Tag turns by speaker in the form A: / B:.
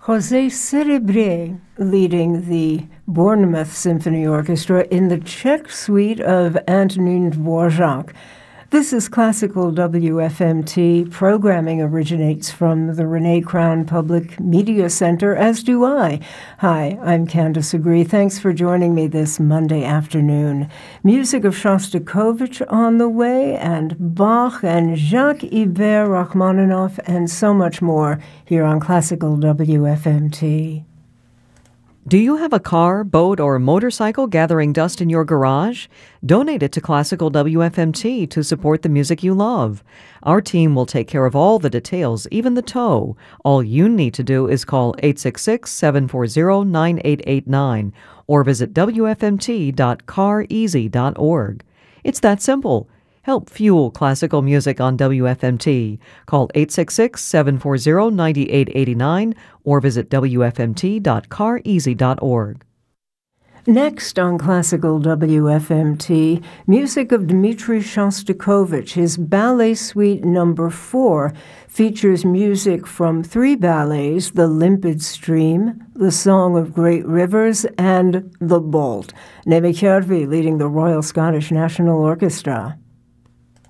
A: José Cerebre leading the Bournemouth Symphony Orchestra in the Czech suite of Antonín Dvořák. This is Classical WFMT. Programming originates from the Renee Crown Public Media Center, as do I. Hi, I'm Candace Agree. Thanks for joining me this Monday afternoon. Music of Shostakovich on the way, and Bach and Jacques-Ibert Rachmaninoff, and so much more here on Classical WFMT.
B: Do you have a car, boat, or motorcycle gathering dust in your garage? Donate it to Classical WFMT to support the music you love. Our team will take care of all the details, even the tow. All you need to do is call 866-740-9889 or visit wfmt.careasy.org. It's that simple. Help fuel classical music on WFMT. Call 866-740-9889 or visit wfmt.careasy.org.
A: Next on Classical WFMT, music of Dmitri Shostakovich. His Ballet Suite No. 4 features music from 3 ballets, The Limpid Stream, The Song of Great Rivers, and The Bolt. Nemi Kjærvi leading the Royal Scottish National Orchestra.